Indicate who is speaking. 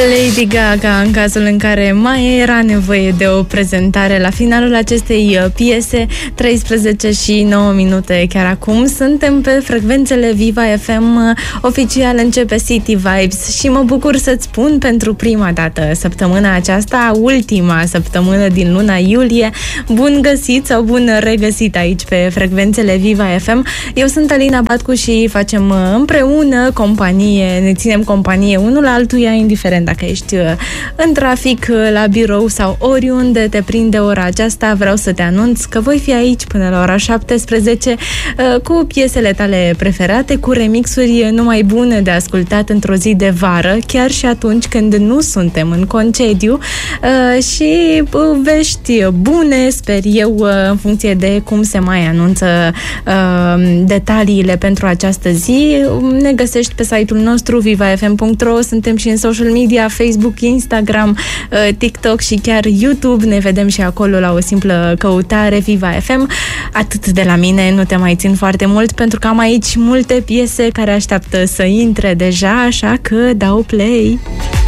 Speaker 1: Lady Gaga, în cazul în care mai era nevoie de o prezentare la finalul acestei piese. 13 și 9 minute chiar acum. Suntem pe frecvențele Viva FM. Oficial începe City Vibes și mă bucur să-ți spun pentru prima dată săptămâna aceasta, ultima săptămână din luna iulie, bun găsit sau bun regăsit aici pe frecvențele Viva FM. Eu sunt Alina Batcu și facem împreună companie, ne ținem companie unul altuia, indiferent dacă ești în trafic, la birou sau oriunde te prinde ora aceasta. Vreau să te anunț că voi fi aici până la ora 17 cu piesele tale preferate, cu remixuri numai bune de ascultat într-o zi de vară, chiar și atunci când nu suntem în concediu, și vești bune, sper eu, în funcție de cum se mai anunță detaliile pentru această zi. Ne găsești pe site-ul nostru vivafm.ro, suntem și în social media, Facebook, Instagram, TikTok și chiar YouTube. Ne vedem și acolo la o simplă căutare Viva FM. Atât de la mine, nu te mai țin foarte mult pentru că am aici multe piese care așteaptă să intre deja, așa că dau play.